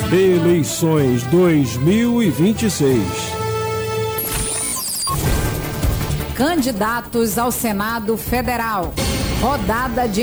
Eleições 2026. Candidatos ao Senado Federal. Rodada de